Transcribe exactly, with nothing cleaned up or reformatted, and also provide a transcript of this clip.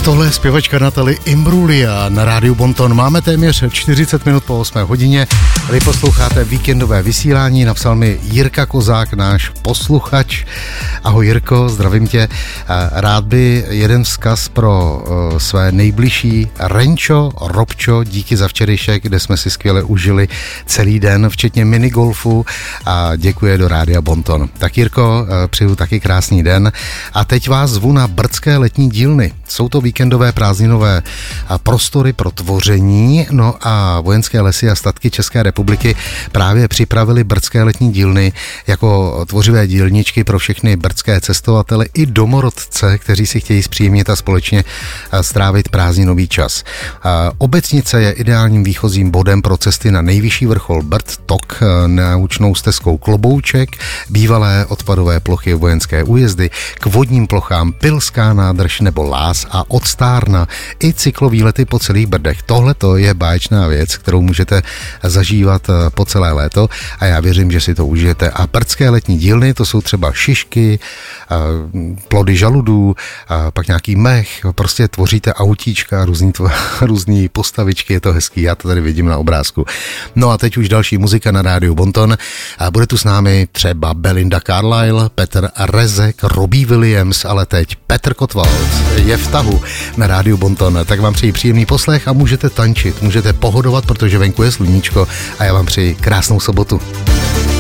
Tohle je zpěvačka Natalie Imbruglia na rádiu Bonton. Máme téměř čtyřicet minut po osmé hodině. Vy posloucháte víkendové vysílání, napsal mi Jirka Kozák, náš posluchač. Ahoj Jirko, zdravím tě. Rád by jeden vzkaz pro své nejbližší. Renčo, Robčo, díky za včerejšek, kde jsme si skvěle užili celý den, včetně minigolfu, a děkuje do rádia Bonton. Tak Jirko, přeju taky krásný den. A teď vás zvu na brdské letní dílny. Jsou to víkendové prázdninové prostory pro tvoření, no a Vojenské lesy a statky České republiky právě připravili brdské letní dílny jako tvořivé dílničky pro všechny brdské cestovatele i domorodce, kteří si chtějí zpříjemnit a společně strávit prázdninový čas. Obecnice je ideálním výchozím bodem pro cesty na nejvyšší vrchol Brd, Tok, naučnou stezkou Klobouček, bývalé odpadové plochy vojenské újezdy, k vodním plochám Pilská nádrž nebo Lás a od Stárna i cyklovýlety po celých Brdech. Tohle to je báječná věc, kterou můžete zažívat po celé léto a já věřím, že si to užijete. A brdské letní dílny, to jsou třeba šišky, plody žaludů, pak nějaký mech, prostě tvoříte autíčka, různý, tvo, různý postavičky, je to hezký, já to tady vidím na obrázku. No a teď už další muzika na rádiu Bonton. A bude tu s námi třeba Belinda Carlisle, Petr Rezek, Robbie Williams, ale teď Petr Kotwald je v tahu na rádiu Bonton. Tak vám přeji příjemný poslech a můžete tančit, můžete pohodovat, protože venku je sluníčko a já vám přeji krásnou sobotu.